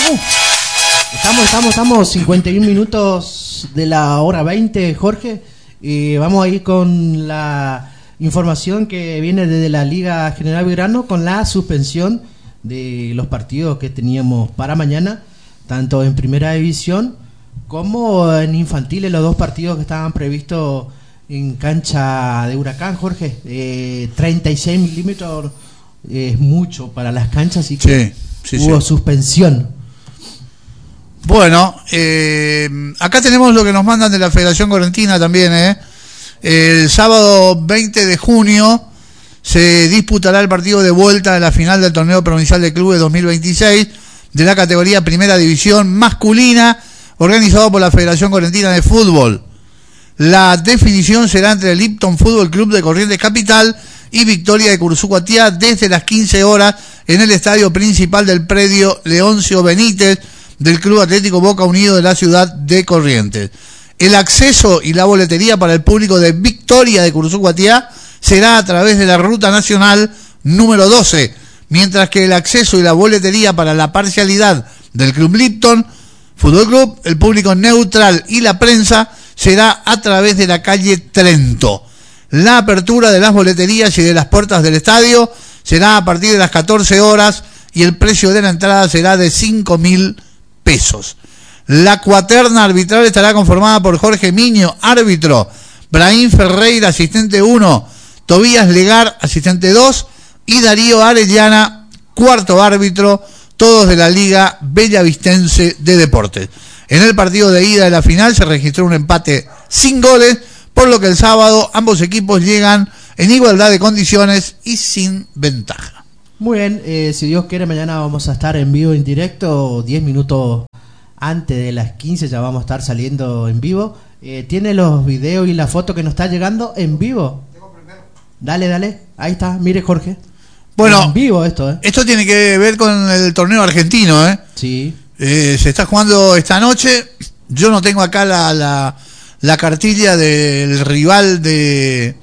Estamos 51 minutos de la hora 20, Jorge. Y vamos a ir con la información que viene desde la Liga General Belgrano con la suspensión de los partidos que teníamos para mañana, tanto en primera división como en infantiles, los dos partidos que estaban previstos en cancha de Huracán, Jorge. 36 milímetros es mucho para las canchas, así que hubo suspensión. Bueno, acá tenemos lo que nos mandan de la Federación Correntina también. El sábado 20 de junio se disputará el partido de vuelta de la final del torneo provincial de clubes 2026 de la categoría Primera División masculina, organizado por la Federación Correntina de Fútbol. La definición será entre el Lipton Fútbol Club de Corrientes Capital y Victoria de Cursucuatiá desde las 15 horas en el estadio principal del predio Leoncio Benítez del Club Atlético Boca Unido de la ciudad de Corrientes. El acceso y la boletería para el público de Victoria de Cursucuatiá será a través de la Ruta Nacional número 12, mientras que el acceso y la boletería para la parcialidad del Club Lipton Fútbol Club, el público neutral y la prensa será a través de la calle Trento. La apertura de las boleterías y de las puertas del estadio será a partir de las 14 horas y el precio de la entrada será de 5.000 pesos. La cuaterna arbitral estará conformada por Jorge Miño, árbitro, Brahim Ferreira, asistente 1, Tobías Legar, asistente 2, y Darío Arellana, cuarto árbitro, todos de la Liga Bellavistense de Deportes. En el partido de ida de la final se registró un empate sin goles, por lo que el sábado ambos equipos llegan en igualdad de condiciones y sin ventaja. Muy bien, si Dios quiere mañana vamos a estar en vivo, en directo, 10 minutos antes de las 15 ya vamos a estar saliendo en vivo. ¿Tiene los videos y la foto que nos está llegando en vivo? Dale, ahí está, mire Jorge. Bueno, en vivo esto, esto tiene que ver con el torneo argentino, Sí. Se está jugando esta noche. Yo no tengo acá la cartilla del rival del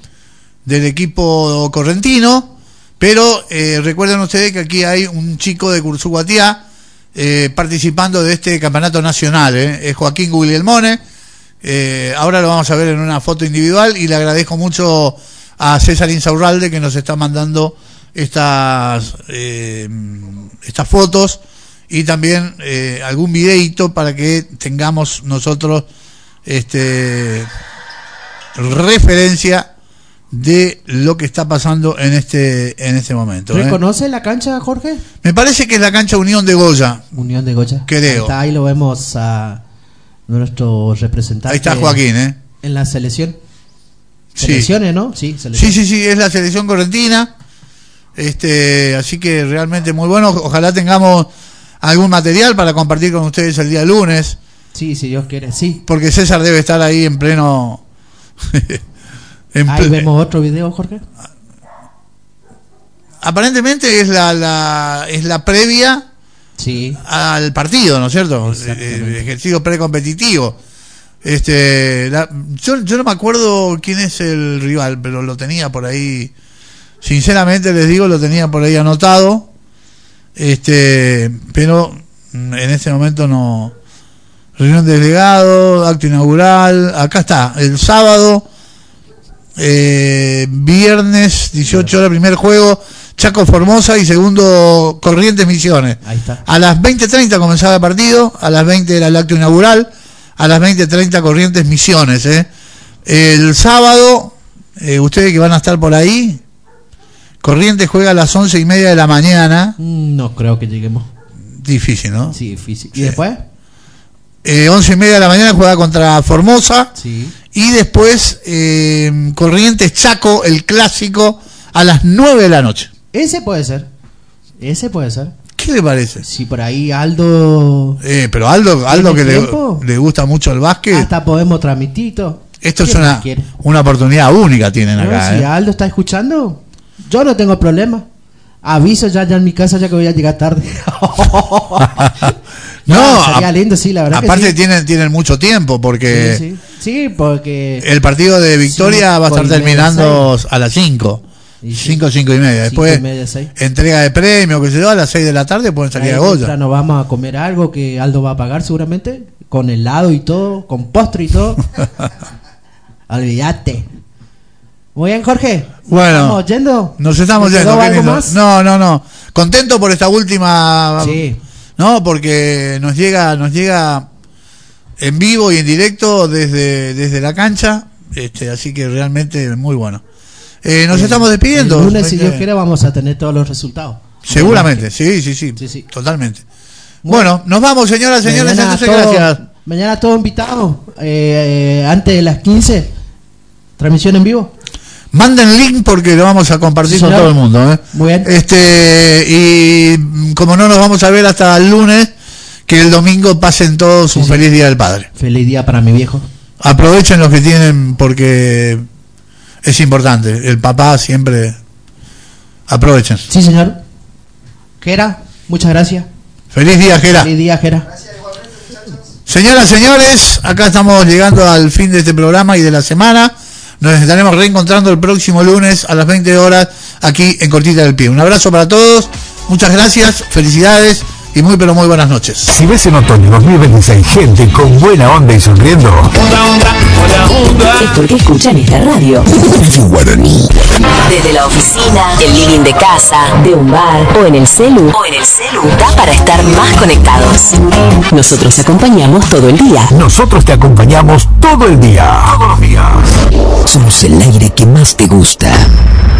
equipo correntino, pero recuerden ustedes que aquí hay un chico de Cursucuatiá participando de este campeonato nacional, es Joaquín Guglielmone. Ahora lo vamos a ver en una foto individual y le agradezco mucho a César Insaurralde que nos está mandando estas fotos y también algún videíto para que tengamos nosotros referencia de lo que está pasando en este momento. ¿Reconoce la cancha, Jorge? Me parece que es la cancha Unión de Goya. Unión de Goya. Creo. Ahí lo vemos a nuestro representante. Ahí está Joaquín, en la selección. Sí. Selecciones, ¿no? Sí, selección. Sí, es la selección correntina. Así que realmente muy bueno. Ojalá tengamos algún material para compartir con ustedes el día lunes. Sí, si Dios quiere, sí. Porque César debe estar ahí en pleno. Ahí vemos otro video, Jorge. Aparentemente es la previa, sí, al partido, ¿no es cierto? El ejercicio precompetitivo. Yo no me acuerdo quién es el rival, pero lo tenía por ahí. Sinceramente les digo, lo tenía por ahí anotado. Pero en este momento no. Reunión de delegados, acto inaugural. Acá está, el sábado. Viernes 18 horas, primer juego Chaco Formosa y segundo Corrientes Misiones. Ahí está. A las 20:30 comenzaba el partido, a las 20 era el acto inaugural, a las 20:30 Corrientes Misiones. El sábado, ustedes que van a estar por ahí, Corrientes juega a las 11:30 de la mañana. No creo que lleguemos. Difícil, ¿no? Sí, difícil. ¿Y después? 11:30 de la mañana juega contra Formosa. Sí. Y después Corrientes Chaco, el clásico, a las 9 de la noche. Ese puede ser. ¿Qué le parece? Si por ahí Aldo... pero Aldo que le gusta mucho el básquet. Hasta podemos transmitir todo. Esto es una oportunidad única tienen acá. Si Aldo está escuchando, yo no tengo problema. Aviso ya en mi casa ya que voy a llegar tarde. No, sería lindo, sí, la verdad. Aparte que sí. tienen mucho tiempo porque sí, porque el partido de Victoria va a estar terminando a las 5. 5 y media. Después, 6. entrega de premio, que se da a las 6 de la tarde, pueden salir a Goya. Nos vamos a comer algo que Aldo va a pagar seguramente, con helado y todo, con postre y todo. Olvídate. Muy bien, Jorge. Bueno, ¿Estamos yendo? Nos estamos yendo. ¿Algo más? No. Contento por esta última. Sí. No, porque nos llega en vivo y en directo desde la cancha. Así que realmente muy bueno. Nos estamos despidiendo. El lunes, si Dios quiere, vamos a tener todos los resultados. Seguramente, sí, totalmente. Bueno, nos vamos, señoras, señores. Gracias. Mañana todos invitados. Antes de las 15, transmisión en vivo. Manden link porque lo vamos a compartir con todo el mundo. Muy bien. Y como no nos vamos a ver hasta el lunes, que el domingo pasen todos un feliz Día del Padre. Feliz día para mi viejo. Aprovechen los que tienen porque es importante. El papá siempre. Aprovechen. Sí, señor. Gera, muchas gracias. Feliz día, Gera. Feliz día, Gera. Señoras, señores, acá estamos llegando al fin de este programa y de la semana. Nos estaremos reencontrando el próximo lunes a las 20 horas aquí en Cortita del Pie. Un abrazo para todos, muchas gracias, felicidades y muy pero muy buenas noches. Si ves en otoño 2026 gente con buena onda y sonriendo, es porque escuchan esta radio. Desde la oficina, el living de casa, de un bar o en el celu. Da para estar más conectados. Nosotros te acompañamos todo el día. Nosotros te acompañamos todo el día. Todos los días. Somos el aire que más te gusta.